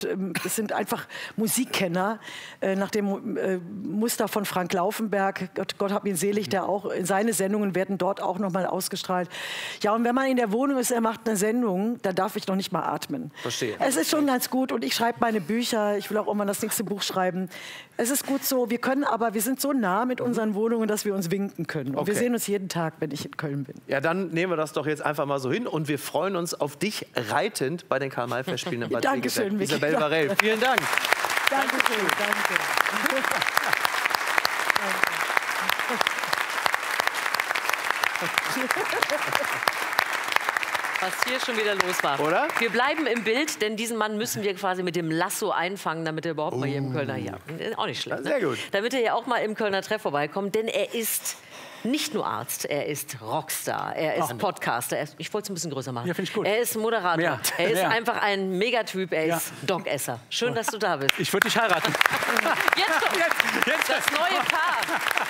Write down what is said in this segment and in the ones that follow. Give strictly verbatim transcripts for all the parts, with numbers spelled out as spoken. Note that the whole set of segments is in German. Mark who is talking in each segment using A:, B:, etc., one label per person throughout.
A: Das sind einfach Musikkenner, äh, nach dem äh, Muster von Frank Laufenberg, Gott, Gott hab ihn selig, der auch, seine Sendungen werden dort auch noch mal ausgestrahlt. Ja, und wenn man in der Wohnung ist, er macht eine Sendung, da darf ich noch nicht mal atmen.
B: Verstehe.
A: Es ist schon ganz gut und ich schreibe meine Bücher, ich will auch immer das nächste Buch schreiben. Es ist gut so, wir können aber, wir sind so nah mit unseren Wohnungen, dass wir uns winken können. Und
B: Okay.
A: wir sehen uns jeden Tag, wenn ich in Köln bin.
B: Ja, dann nehmen wir das doch jetzt einfach mal so hin und wir freuen uns auf dich reitend bei den Karl-May-Festspielen in Bad
A: Dankeschön,
B: Segeberg.
A: Micky.
B: Isabel Varell, vielen Dank.
A: Dankeschön, danke.
C: Was hier schon wieder los war.
B: Oder?
C: Wir bleiben im Bild, denn diesen Mann müssen wir quasi mit dem Lasso einfangen, damit er überhaupt mal hier im Kölner... Ja, auch nicht schlecht.
B: Ja, sehr gut.
C: Ne? Damit er ja auch mal im Kölner Treff vorbeikommt, denn er ist nicht nur Arzt, er ist Rockstar, er ist Podcaster. Er ist, ich wollte es ein bisschen größer machen.
D: Ja, finde ich gut.
C: Er ist Moderator.
D: Mehr.
C: Er ist
D: Mehr.
C: einfach ein Megatyp, er
D: Ja.
C: ist Dogesser. Schön, dass du da bist.
D: Ich würde dich heiraten.
C: Jetzt kommt
D: Jetzt, jetzt.
C: das neue Paar.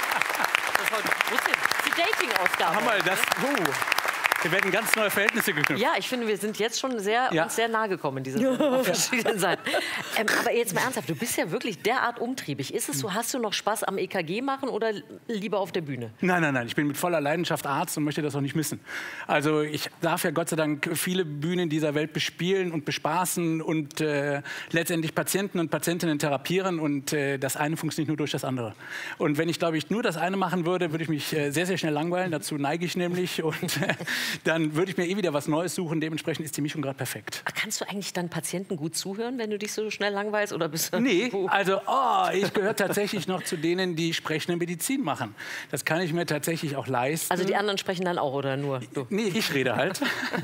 C: Das heute, wo ist denn? Die Dating-Ausgabe.
D: Hammer, das... Uh. Wir werden ganz neue Verhältnisse geknüpft.
C: Ja, ich finde, wir sind jetzt schon sehr,
D: Ja.
C: uns sehr nahe gekommen in dieser Sendung auf verschiedenen Seiten. Ähm, aber jetzt mal ernsthaft, du bist ja wirklich derart umtriebig. Ist es so, hast du noch Spaß am E K G machen oder lieber auf der Bühne?
D: Nein, nein, nein. Ich bin mit voller Leidenschaft Arzt und möchte das auch nicht missen. Also ich darf ja Gott sei Dank viele Bühnen dieser Welt bespielen und bespaßen und äh, letztendlich Patienten und Patientinnen therapieren. Und äh, das eine funktioniert nur durch das andere. Und wenn ich, glaube ich, nur das eine machen würde, würde ich mich äh, sehr, sehr schnell langweilen. Dazu neige ich nämlich. Und äh, dann würde ich mir eh wieder was Neues suchen. Dementsprechend ist die Mischung gerade perfekt.
C: Kannst du eigentlich dann Patienten gut zuhören, wenn du dich so schnell langweilst? Oder bist du
D: Nee,
C: Puh.
D: also oh, ich gehöre tatsächlich noch zu denen, die sprechende Medizin machen. Das kann ich mir tatsächlich auch leisten.
C: Also die anderen sprechen dann auch, oder nur du?
D: Nee, ich rede halt.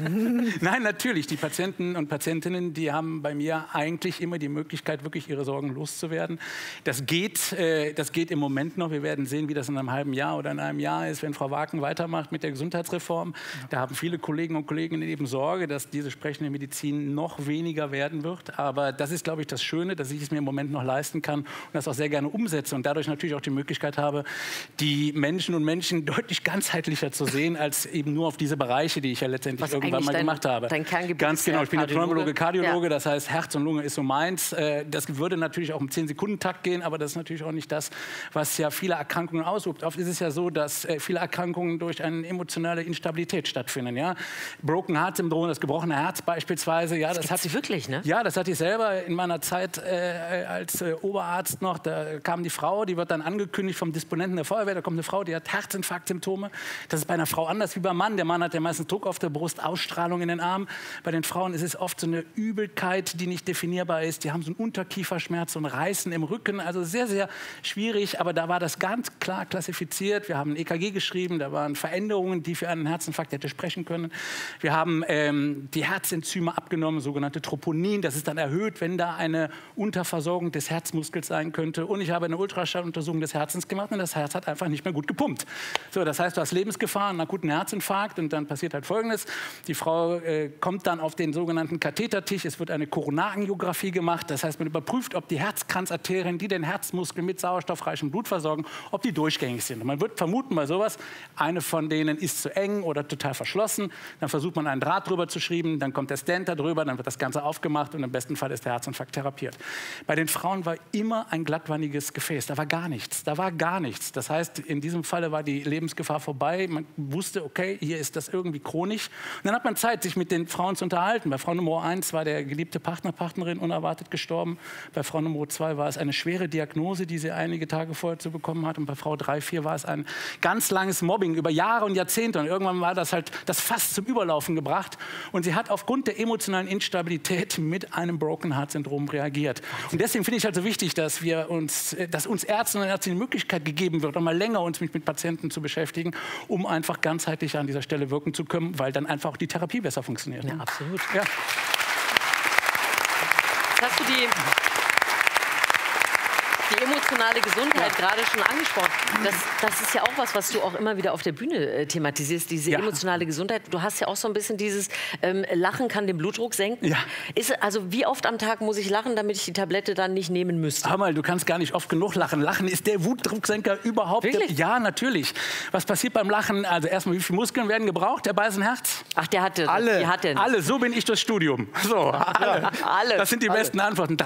D: Nein, natürlich. Die Patienten und Patientinnen, die haben bei mir eigentlich immer die Möglichkeit, wirklich ihre Sorgen loszuwerden. Das geht, äh, das geht im Moment noch. Wir werden sehen, wie das in einem halben Jahr oder in einem Jahr ist, wenn Frau Waken weitermacht mit der Gesundheitsreform. Da haben viele Kollegen und Kolleginnen eben Sorge, dass diese sprechende Medizin noch weniger werden wird. Aber das ist, glaube ich, das Schöne, dass ich es mir im Moment noch leisten kann und das auch sehr gerne umsetze und dadurch natürlich auch die Möglichkeit habe, die Menschen und Menschen deutlich ganzheitlicher zu sehen, als eben nur auf diese Bereiche, die ich ja letztendlich
C: Was
D: irgendwann mal
C: dein,
D: gemacht habe.
C: Dein Kerngebiet
D: Ganz
C: ist
D: genau,
C: ja
D: ich bin ja
C: Kardiologe.
D: Pneumologe, Kardiologe,
C: Ja.
D: das heißt Herz und Lunge ist so meins. Äh, Das würde natürlich auch im zehn-Sekunden-Takt gehen, aber das ist natürlich auch nicht das, was ja viele Erkrankungen ausübt. Oft ist es ja so, dass äh, viele Erkrankungen durch eine emotionale Instabilität stattfinden. Ja? Broken Heart Syndrom, das gebrochene Herz beispielsweise. Ja, das,
C: Das
D: hat
C: hat sie wirklich, ne?
D: Ja, das hatte ich selber in meiner Zeit äh, als äh, Oberarzt noch. Da kam die Frau, die wird dann angekündigt vom Disponenten der Feuerwehr. Da kommt eine Frau, die hat Herzinfarktsymptome. Das ist bei einer Frau anders wie beim Mann. Der Mann hat ja meistens Druck auf der Brust, Ausstrahlung in den Armen. Bei den Frauen ist es oft so eine Übelkeit, die nicht definierbar ist. Die haben so einen Unterkieferschmerz, so ein Reißen im Rücken. Also sehr, sehr schwierig. Aber da war das ganz klar klassifiziert. Wir haben ein E K G geschrieben. Da waren Veränderungen, die für einen Herzinfarkt hätte sprechen können. Wir haben ähm, die Herzenzyme abgenommen, sogenannte Troponin. Das ist dann erhöht, wenn da eine Unterversorgung des Herzmuskels sein könnte. Und ich habe eine Ultraschalluntersuchung des Herzens gemacht und das Herz hat einfach nicht mehr gut gepumpt. So, das heißt, du hast Lebensgefahr, einen akuten Herzinfarkt und dann passiert halt Folgendes. Die Frau äh, kommt dann auf den sogenannten Kathetertisch. Es wird eine Koronarangiographie gemacht. Das heißt, man überprüft, ob die Herzkranzarterien, die den Herzmuskel mit sauerstoffreichem Blut versorgen, ob die durchgängig sind. Und man wird vermuten bei sowas, eine von denen ist zu eng oder total verschlossen. Dann versucht man einen Draht drüber zu schieben, dann kommt der Stent da drüber, dann wird das Ganze aufgemacht und im besten Fall ist der Herzinfarkt therapiert. Bei den Frauen war immer ein glattwandiges Gefäß. Da war gar nichts. Da war gar nichts. Das heißt, in diesem Falle war die Lebensgefahr vorbei. Man wusste, okay, hier ist das irgendwie chronisch. Und dann hat man Zeit, sich mit den Frauen zu unterhalten. Bei Frau Nummer eins war der geliebte Partner, Partnerin unerwartet gestorben. Bei Frau Nummer zwei war es eine schwere Diagnose, die sie einige Tage vorher zu bekommen hat. Und bei Frau drei, vier war es ein ganz langes Mobbing über Jahre und Jahrzehnte. Und irgendwann war das halt das Fass zum Überlaufen gebracht. Und sie hat aufgrund der emotionalen Instabilität mit einem Broken Heart Syndrom reagiert. Und deswegen finde ich halt so wichtig, dass wir uns, dass uns Ärzten und Ärztinnen die Möglichkeit gegeben wird, mal länger uns mit, mit Patienten zu beschäftigen, um einfach ganzheitlich an dieser Stelle wirken zu können, weil dann einfach auch die Therapie besser funktioniert.
C: Ja, absolut.
D: Ja.
C: Jetzt hast du die die emotionale Gesundheit gerade schon angesprochen. Das, das ist ja auch was, was du auch immer wieder auf der Bühne äh, thematisierst, diese
D: Ja.
C: emotionale Gesundheit. Du hast ja auch so ein bisschen dieses, ähm, Lachen kann den Blutdruck senken.
D: Ja.
C: Ist, also wie oft am Tag muss ich lachen, damit ich die Tablette dann nicht nehmen müsste?
D: Hör mal, du kannst gar nicht oft genug lachen. Lachen ist der Wutdrucksenker überhaupt.
C: Wirklich?
D: Der, ja, natürlich. Was passiert beim Lachen? Also erstmal, wie viele Muskeln werden gebraucht? Der Beisenherz?
C: Ach, der hatte,
B: Alle.
C: die hat der nicht.
D: Alle, so bin ich durchs Studium. So, alle.
C: Alle.
D: Das sind die
C: Alle.
D: besten Antworten.